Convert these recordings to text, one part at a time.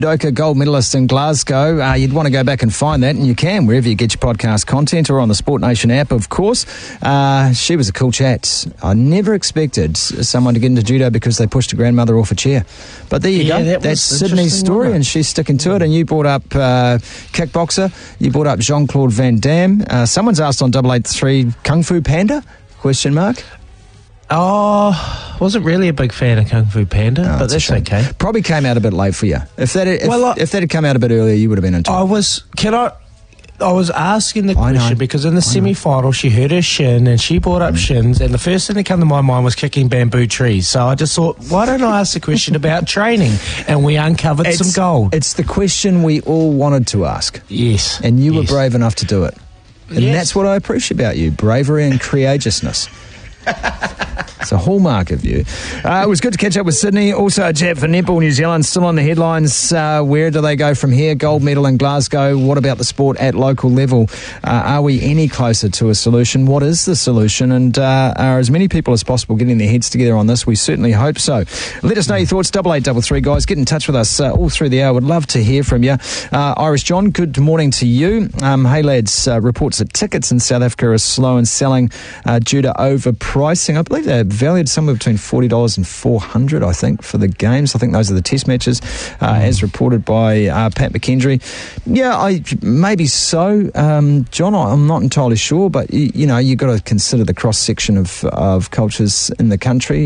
Udoka, gold medalist in Glasgow. You'd want to go back and find that, and you can wherever you get your podcast content or on the Sport Nation app, of course. She was a cool chat. I never expected someone to get into judo because they pushed a grandmother off a chair. But there you go. That's Sydney's story, and she's sticking to it. And you brought up kickboxer. You brought up Jean-Claude Van Damme. Someone's asked on 883, Kung Fu Panda? Question mark. Oh, wasn't really a big fan of Kung Fu Panda, but that's okay. Probably came out a bit late for you. If that had come out a bit earlier, you would have been into it. I was asking the question because in the semi-final she hurt her shin and she brought up shins, and the first thing that came to my mind was kicking bamboo trees. So I just thought, why don't I ask the question about training? And we uncovered some gold. It's the question we all wanted to ask. Yes. And you were brave enough to do it. And that's what I appreciate about you, bravery and courageousness. It's a hallmark of you. It was good to catch up with Sydney. Also a chat for Netball New Zealand. Still on the headlines. Where do they go from here? Gold medal in Glasgow. What about the sport at local level? Are we any closer to a solution? What is the solution? And are as many people as possible getting their heads together on this? We certainly hope so. Let us know your thoughts. 8833, guys. Get in touch with us all through the hour. Would love to hear from you. Irish John, good morning to you. Hey lads, reports that tickets in South Africa are slow in selling due to overpricing. I believe they're valued somewhere between $40 and $400, I think, for the games. I think those are the test matches, as reported by Pat McKendry. Yeah, maybe so. John, I'm not entirely sure, but you've got to consider the cross-section of cultures in the country.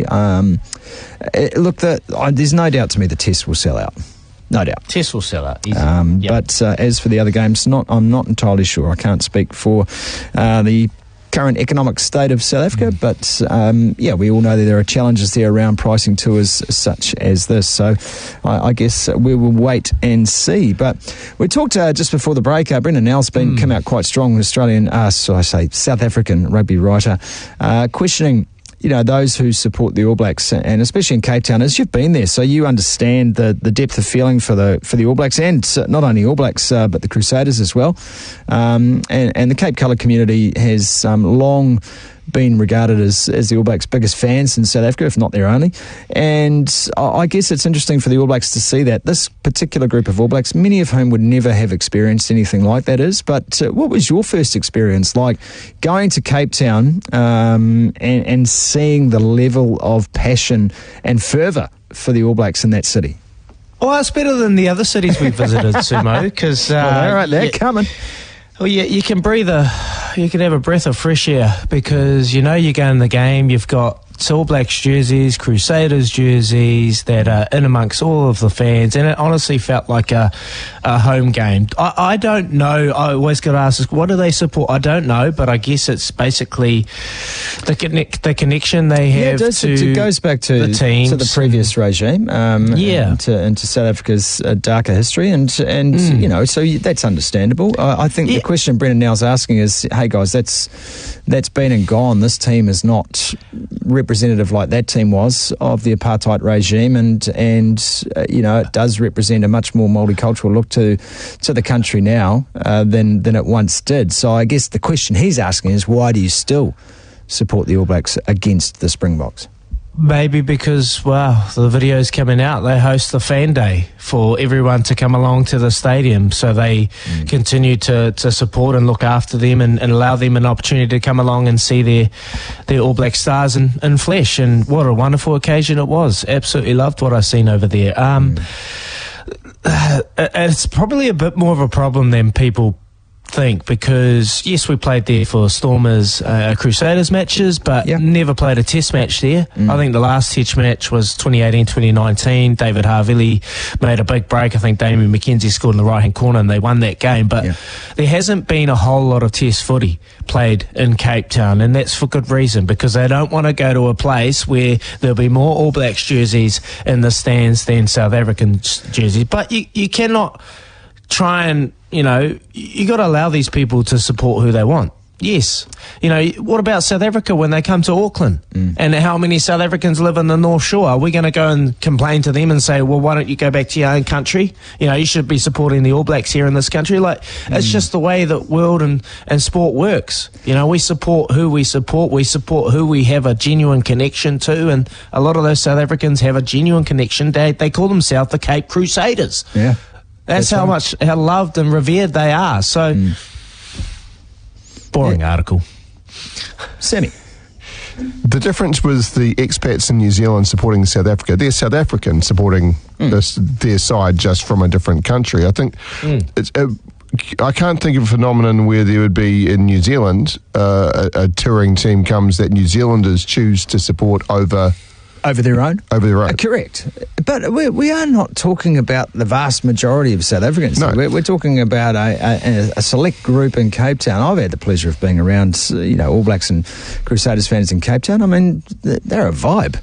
There's no doubt to me the test will sell out. No doubt. Test will sell out. But as for the other games, I'm not entirely sure. I can't speak for the current economic state of South Africa, but we all know that there are challenges there around pricing tours such as this, so I guess we will wait and see. But we talked just before the break, Brendan Nell's come out quite strong, Australian, South African rugby writer, questioning those who support the All Blacks, and especially in Cape Town, as you've been there, so you understand the depth of feeling for the All Blacks, and not only All Blacks but the Crusaders as well. And the Cape Colour community has long been regarded as the All Blacks' biggest fans in South Africa, if not their only. And I guess it's interesting for the All Blacks to see that this particular group of All Blacks, many of whom would never have experienced anything like that is. But what was your first experience like going to Cape Town and seeing the level of passion and fervour for the All Blacks in that city? Well, it's better than the other cities we visited, Sumo, because they're coming. Well, you can you can have a breath of fresh air because you go in the game, you've got All Blacks jerseys, Crusaders jerseys that are in amongst all of the fans, and it honestly felt like a home game. I don't know. I always got to ask, what do they support? I don't know, but I guess it's basically the connection they have it goes back to the teams, to the previous regime, into South Africa's darker history, and so that's understandable. I think the question Brendan Nell's asking is, hey guys, that's been and gone. This team is not representative like that team was of the apartheid regime, and it does represent a much more multicultural look to the country now than it once did. So I guess the question he's asking is, why do you still support the All Blacks against the Springboks? Maybe because, the video's coming out. They host the fan day for everyone to come along to the stadium. So they continue to support and look after them and allow them an opportunity to come along and see their All Black stars in flesh. And what a wonderful occasion it was. Absolutely loved what I've seen over there. It's probably a bit more of a problem than people think, because yes, we played there for Stormers Crusaders matches, but never played a test match there. I think the last test match was 2018-2019. David Havili made a big break. I think Damien McKenzie scored in the right hand corner and they won that game, but there hasn't been a whole lot of test footy played in Cape Town, and that's for good reason, because they don't want to go to a place where there'll be more All Blacks jerseys in the stands than South African jerseys. But you cannot try and you got to allow these people to support who they want. Yes. You know, what about South Africa when they come to Auckland? And how many South Africans live in the North Shore? Are we going to go and complain to them and say, well, why don't you go back to your own country? You know, you should be supporting the All Blacks here in this country. Like, it's just the way that world and sport works. You know, we support who we support. We support who we have a genuine connection to. And a lot of those South Africans have a genuine connection. They call themselves the Cape Crusaders. Yeah. That's how loved and revered they are. So... Boring article. Sammy. The difference was the expats in New Zealand supporting South Africa. They're South African supporting their side just from a different country. I think it's... I can't think of a phenomenon where there would be in New Zealand a touring team comes that New Zealanders choose to support over their own? Over their own. Correct. But we are not talking about the vast majority of South Africans. No. We're talking about a select group in Cape Town. I've had the pleasure of being around, you know, All Blacks and Crusaders fans in Cape Town. I mean, they're a vibe.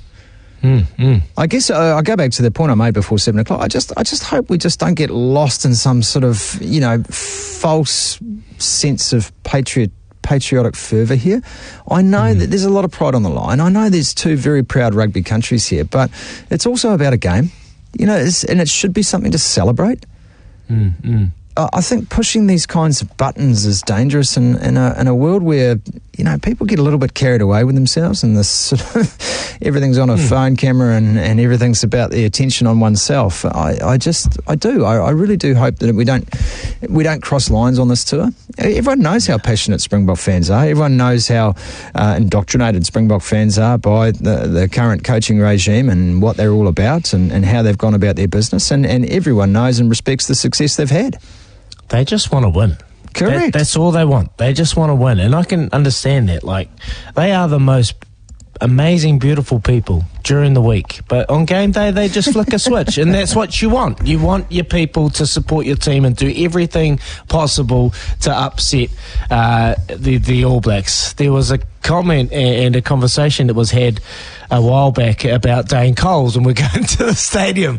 I guess I go back to the point I made before 7 o'clock. I just hope we just don't get lost in some sort of, you know, false sense of patriotic fervour here. I know that there's a lot of pride on the line. I know there's two very proud rugby countries here, but it's also about a game, you know, and it should be something to celebrate. I think pushing these kinds of buttons is dangerous in a world where, you know, people get a little bit carried away with themselves and this sort of everything's on a phone camera and everything's about the attention on oneself. I really do hope that we don't cross lines on this tour. Everyone knows how passionate Springbok fans are. Everyone knows how indoctrinated Springbok fans are by the current coaching regime and what they're all about and how they've gone about their business. And everyone knows and respects the success they've had. They just want to win. Correct. That's all they want. They just want to win. And I can understand that. Like, they are the most amazing, beautiful people during the week. But on game day, they just flick a switch. And that's what you want. You want your people to support your team and do everything possible to upset the All Blacks. There was a comment and a conversation that was had a while back about Dane Coles, and we're going to the stadium.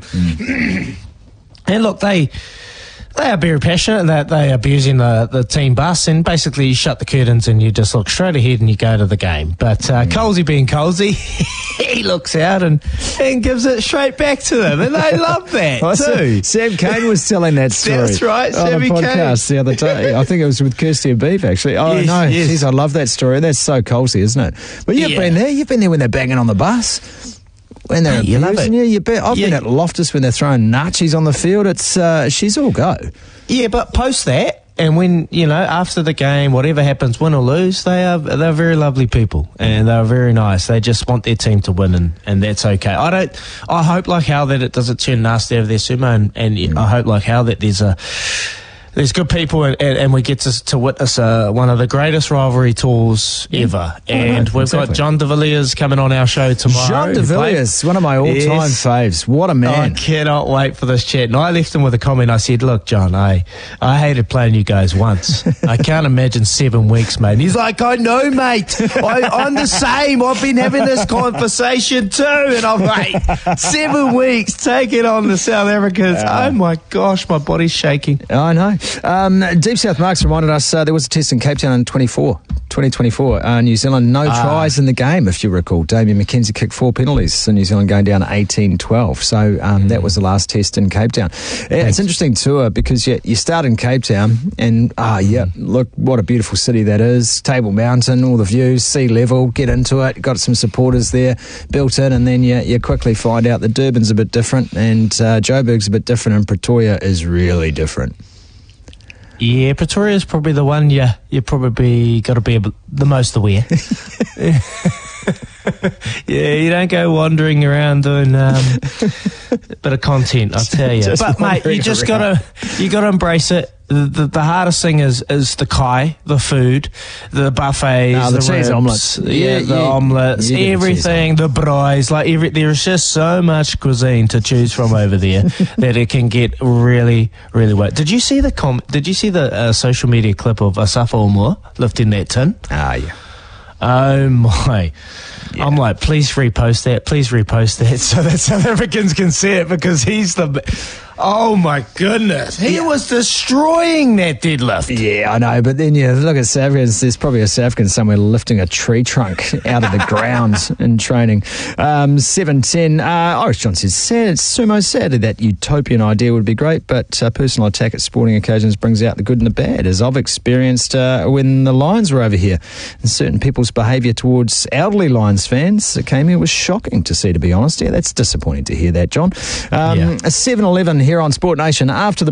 And look, they are very passionate that they are abusing the team bus, and basically you shut the curtains and you just look straight ahead and you go to the game. But Colesy being Colesy, he looks out and gives it straight back to them, and they love that too. Sam Kane was telling that story. That's right, on Sammy a podcast Kane. the other day. I think it was with Kirsty Abeef, actually. Oh, yes, no. yes. Geez, I love that story. That's so Colesy, isn't it? But you've been there. You've been there when they're banging on the bus. When they're abusing you, I've been at Loftus when they're throwing nachos on the field. It's she's all go. Yeah, but post that, and when, you know, after the game, whatever happens, win or lose, they're very lovely people, and they're very nice. They just want their team to win, and that's okay. I hope like how that it doesn't turn nasty over there, Sumo, and I hope like how that there's good people, and we get to witness one of the greatest rivalry tours ever. And we've got John de Villiers coming on our show tomorrow. John de Villiers, one of my all-time faves. What a man. I cannot wait for this chat. And I left him with a comment. I said, look, John, I hated playing you guys once. I can't imagine 7 weeks, mate. And he's like, I know, mate. I'm the same. I've been having this conversation too. And I'm like, 7 weeks, taking on the South Africans. Oh, my gosh, my body's shaking. I know. Deep South Marks reminded us there was a test in Cape Town in 2024. New Zealand, no tries in the game, if you recall. Damien McKenzie kicked 4 penalties, so New Zealand going down 18-12. So that was the last test in Cape Town. Yeah, it's an interesting tour because you start in Cape Town and, look, what a beautiful city that is. Table Mountain, all the views, sea level, get into it, got some supporters there built in, and then you quickly find out that Durban's a bit different and Joburg's a bit different, and Pretoria is really different. Yeah, Pretoria is probably the one you probably got to be the most aware. Yeah, you don't go wandering around doing a bit of content, I'll tell you. But mate, you just gotta embrace it. The hardest thing is the kai, the food, the buffets, the cheese ribs, omelets, the omelets, everything, the braais. There's just so much cuisine to choose from over there that it can get really, really wet. Did you see the social media clip of Asafa Omua lifting that tin? Yeah. Oh my. Yeah. I'm like, please repost that so that South Africans can see it, because he's the... Oh my goodness. He was destroying that deadlift. Yeah, I know, but then you look at South Africans, there's probably a South African somewhere lifting a tree trunk out of the ground in training. 7:10, Irish John says, Sumo, sadly that utopian idea would be great, but personal attack at sporting occasions brings out the good and the bad, as I've experienced when the Lions were over here. And certain people's behaviour towards elderly Lions fans that came here was shocking to see, to be honest. Yeah, that's disappointing to hear that, John. 7:11 here on Sport Nation. After the